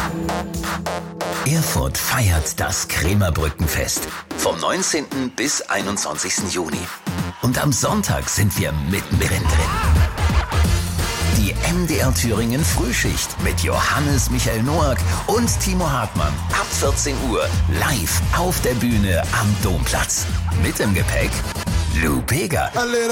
Erfurt feiert das Krämerbrückenfest vom 19. bis 21. Juni. Und am Sonntag sind wir mittendrin drin. Die MDR Thüringen Frühschicht mit Johannes Michael Noack und Timo Hartmann ab 14 Uhr live auf der Bühne am Domplatz. Mit im Gepäck Lou Bega.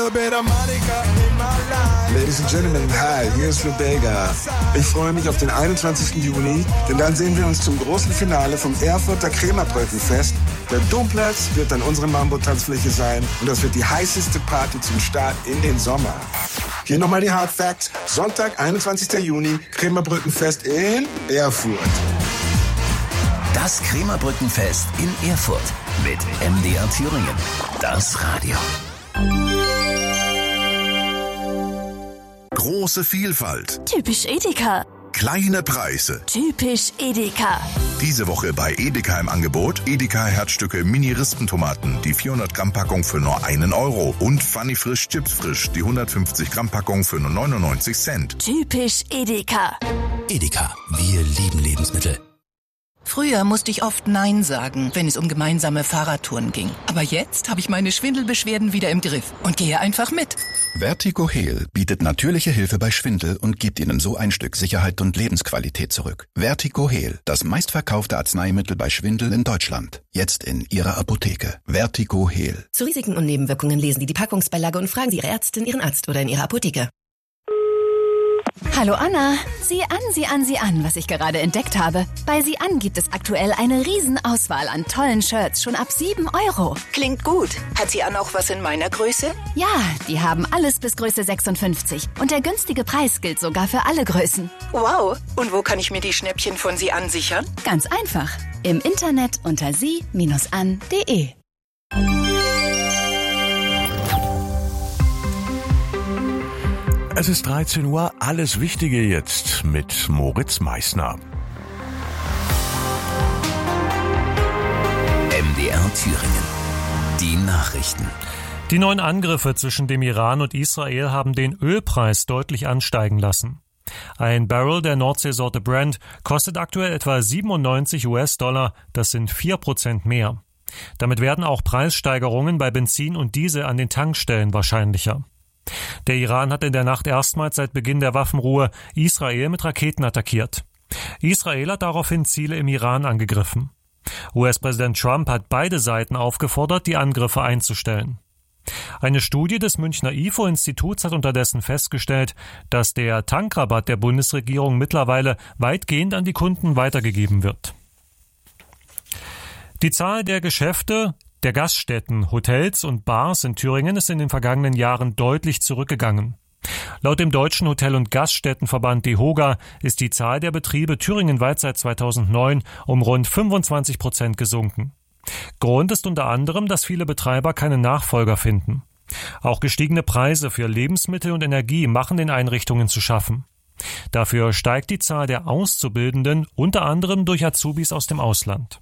Ladies and Gentlemen, hi, hier ist Lou Bega. Ich freue mich auf den 21. Juni, denn dann sehen wir uns zum großen Finale vom Erfurter Krämerbrückenfest. Der Domplatz wird dann unsere Mambo-Tanzfläche sein und das wird die heißeste Party zum Start in den Sommer. Hier nochmal die Hard Facts. Sonntag, 21. Juni, Krämerbrückenfest in Erfurt. Das Krämerbrückenfest in Erfurt mit MDR Thüringen. Das Radio. Große Vielfalt. Typisch Edeka. Kleine Preise. Typisch Edeka. Diese Woche bei Edeka im Angebot Edeka Herzstücke Mini-Rispentomaten, die 400 Gramm Packung für nur 1 Euro und Funny Frisch Chips Frisch, die 150 Gramm Packung für nur 99 Cent. Typisch Edeka. Edeka, wir lieben Lebensmittel. Früher musste ich oft Nein sagen, wenn es um gemeinsame Fahrradtouren ging. Aber jetzt habe ich meine Schwindelbeschwerden wieder im Griff und gehe einfach mit. Vertigo Heal bietet natürliche Hilfe bei Schwindel und gibt Ihnen so ein Stück Sicherheit und Lebensqualität zurück. Vertigo Heal, das meistverkaufte Arzneimittel bei Schwindel in Deutschland. Jetzt in Ihrer Apotheke. Vertigo Heal. Zu Risiken und Nebenwirkungen lesen Sie die Packungsbeilage und fragen Sie Ihre Ärztin, Ihren Arzt oder in Ihrer Apotheke. Hallo Anna, sieh an, was ich gerade entdeckt habe. Bei Sieh an gibt es aktuell eine Riesenauswahl an tollen Shirts, schon ab 7 Euro. Klingt gut. Hat sie auch was in meiner Größe? Ja, die haben alles bis Größe 56. Und der günstige Preis gilt sogar für alle Größen. Wow. Und wo kann ich mir die Schnäppchen von Sie an sichern? Ganz einfach. Im Internet unter sie-an.de. Es ist 13 Uhr, alles Wichtige jetzt mit Moritz Meissner. MDR Thüringen. Die Nachrichten. Die neuen Angriffe zwischen dem Iran und Israel haben den Ölpreis deutlich ansteigen lassen. Ein Barrel der Nordseesorte Brent kostet aktuell etwa 97 US-Dollar, das sind 4% mehr. Damit werden auch Preissteigerungen bei Benzin und Diesel an den Tankstellen wahrscheinlicher. Der Iran hat in der Nacht erstmals seit Beginn der Waffenruhe Israel mit Raketen attackiert. Israel hat daraufhin Ziele im Iran angegriffen. US-Präsident Trump hat beide Seiten aufgefordert, die Angriffe einzustellen. Eine Studie des Münchner IFO-Instituts hat unterdessen festgestellt, dass der Tankrabatt der Bundesregierung mittlerweile weitgehend an die Kunden weitergegeben wird. Die Zahl der Geschäfte, der Gaststätten, Hotels und Bars in Thüringen ist in den vergangenen Jahren deutlich zurückgegangen. Laut dem Deutschen Hotel- und Gaststättenverband DEHOGA ist die Zahl der Betriebe thüringenweit seit 2009 um rund 25% gesunken. Grund ist unter anderem, dass viele Betreiber keine Nachfolger finden. Auch gestiegene Preise für Lebensmittel und Energie machen den Einrichtungen zu schaffen. Dafür steigt die Zahl der Auszubildenden, unter anderem durch Azubis aus dem Ausland.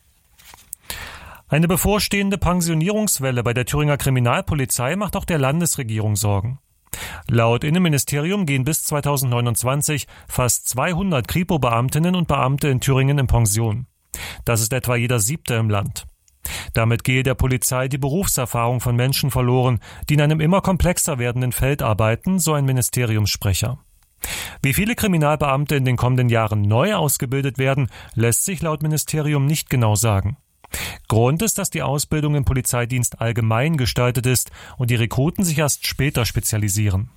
Eine bevorstehende Pensionierungswelle bei der Thüringer Kriminalpolizei macht auch der Landesregierung Sorgen. Laut Innenministerium gehen bis 2029 fast 200 Kripo-Beamtinnen und Beamte in Thüringen in Pension. Das ist etwa jeder 7. im Land. Damit gehe der Polizei die Berufserfahrung von Menschen verloren, die in einem immer komplexer werdenden Feld arbeiten, so ein Ministeriumssprecher. Wie viele Kriminalbeamte in den kommenden Jahren neu ausgebildet werden, lässt sich laut Ministerium nicht genau sagen. Grund ist, dass die Ausbildung im Polizeidienst allgemein gestaltet ist und die Rekruten sich erst später spezialisieren.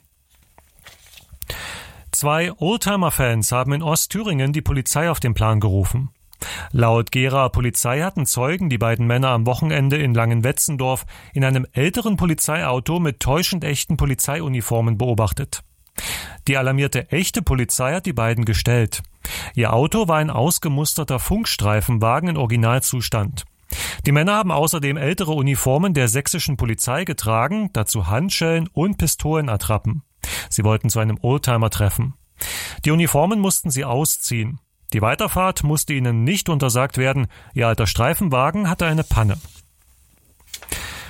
2 Oldtimer-Fans haben in Ostthüringen die Polizei auf den Plan gerufen. Laut Geraer Polizei hatten Zeugen die beiden Männer am Wochenende in Langenwetzendorf in einem älteren Polizeiauto mit täuschend echten Polizeiuniformen beobachtet. Die alarmierte echte Polizei hat die beiden gestellt. Ihr Auto war ein ausgemusterter Funkstreifenwagen in Originalzustand. Die Männer haben außerdem ältere Uniformen der sächsischen Polizei getragen, dazu Handschellen und Pistolenattrappen. Sie wollten zu einem Oldtimer-Treffen. Die Uniformen mussten sie ausziehen. Die Weiterfahrt musste ihnen nicht untersagt werden, ihr alter Streifenwagen hatte eine Panne.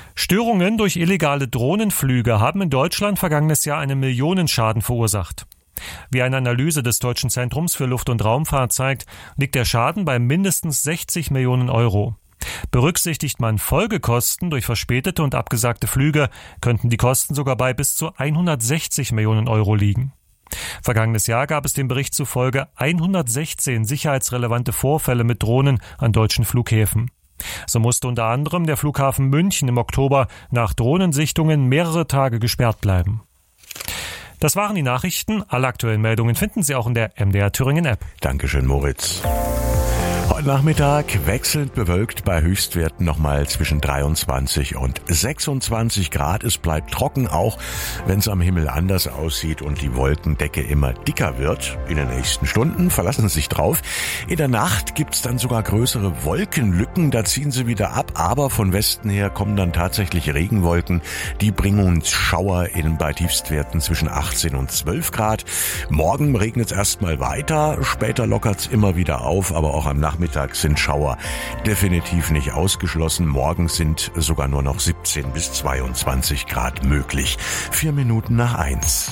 Störungen durch illegale Drohnenflüge haben in Deutschland vergangenes Jahr einen Millionenschaden verursacht. Wie eine Analyse des Deutschen Zentrums für Luft- und Raumfahrt zeigt, liegt der Schaden bei mindestens 60 Millionen Euro. Berücksichtigt man Folgekosten durch verspätete und abgesagte Flüge, könnten die Kosten sogar bei bis zu 160 Millionen Euro liegen. Vergangenes Jahr gab es dem Bericht zufolge 116 sicherheitsrelevante Vorfälle mit Drohnen an deutschen Flughäfen. So musste unter anderem der Flughafen München im Oktober nach Drohnensichtungen mehrere Tage gesperrt bleiben. Das waren die Nachrichten. Alle aktuellen Meldungen finden Sie auch in der MDR Thüringen App. Dankeschön, Moritz. Heute Nachmittag wechselnd bewölkt bei Höchstwerten nochmal zwischen 23 und 26 Grad. Es bleibt trocken, auch wenn es am Himmel anders aussieht und die Wolkendecke immer dicker wird. In den nächsten Stunden verlassen Sie sich drauf. In der Nacht gibt's dann sogar größere Wolkenlücken, da ziehen sie wieder ab. Aber von Westen her kommen dann tatsächlich Regenwolken. Die bringen uns Schauer bei Tiefstwerten zwischen 18 und 12 Grad. Morgen regnet es erstmal weiter, später lockert's immer wieder auf, aber auch am Nachmittag sind Schauer definitiv nicht ausgeschlossen. Morgen sind sogar nur noch 17 bis 22 Grad möglich. 4 Minuten nach 1.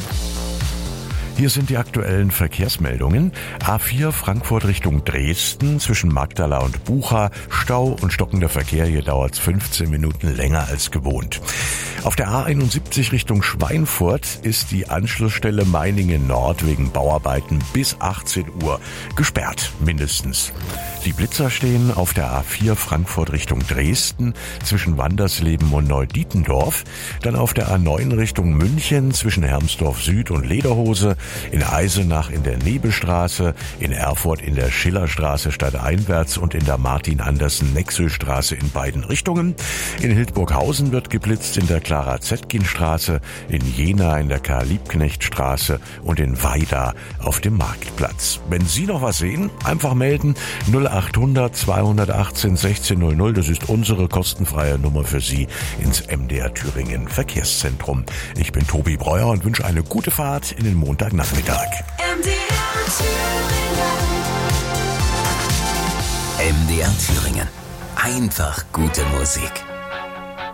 Hier sind die aktuellen Verkehrsmeldungen. A4 Frankfurt Richtung Dresden zwischen Magdala und Bucha. Stau und stockender Verkehr. Hier dauert es 15 Minuten länger als gewohnt. Auf der A71 Richtung Schweinfurt ist die Anschlussstelle Meiningen Nord wegen Bauarbeiten bis 18 Uhr gesperrt, mindestens. Die Blitzer stehen auf der A4 Frankfurt Richtung Dresden zwischen Wandersleben und Neudietendorf. Dann auf der A9 Richtung München zwischen Hermsdorf Süd und Lederhose. In Eisenach in der Nebelstraße, in Erfurt in der Schillerstraße stadteinwärts und in der Martin-Andersen-Nexö-Straße in beiden Richtungen. In Hildburghausen wird geblitzt in der Clara-Zetkin-Straße, in Jena in der Karl-Liebknecht-Straße und in Weida auf dem Marktplatz. Wenn Sie noch was sehen, einfach melden 0800 218 1600. Das ist unsere kostenfreie Nummer für Sie ins MDR Thüringen Verkehrszentrum. Ich bin Tobi Breuer und wünsche eine gute Fahrt in den Montagnachmittag. MDR Thüringen. Einfach gute Musik.